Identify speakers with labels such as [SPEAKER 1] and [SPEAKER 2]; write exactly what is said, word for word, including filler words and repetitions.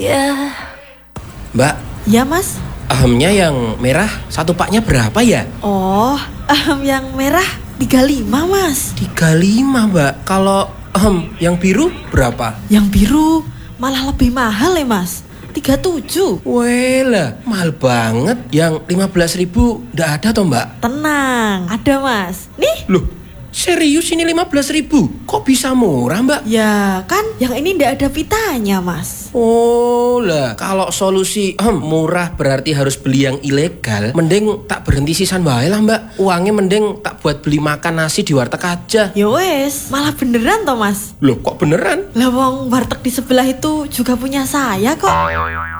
[SPEAKER 1] Ya.
[SPEAKER 2] Mbak,
[SPEAKER 1] Ya mas.
[SPEAKER 2] ahamnya yang merah satu paknya berapa ya?
[SPEAKER 1] Oh, ahem yang merah tiga puluh lima mas.
[SPEAKER 2] tiga puluh lima mbak. Kalau ahem yang biru berapa?
[SPEAKER 1] Yang biru malah lebih mahal ya mas, tiga puluh tujuh.
[SPEAKER 2] Wela, mahal banget. Yang lima belas ribu ndak ada toh mbak?
[SPEAKER 1] Tenang, ada mas. Nih.
[SPEAKER 2] Loh, serius ini lima belas ribu? Kok bisa murah mbak?
[SPEAKER 1] Ya kan, yang ini ndak ada pitanya mas.
[SPEAKER 2] Oh lah, kalau solusi hmm, murah berarti harus beli yang ilegal. Mending tak berhenti sisan wae lah mbak. Uangnya mending tak buat beli makan nasi di warteg aja.
[SPEAKER 1] Ya wes, malah beneran toh mas.
[SPEAKER 2] Loh kok beneran?
[SPEAKER 1] Lah wong warteg di sebelah itu juga punya saya kok.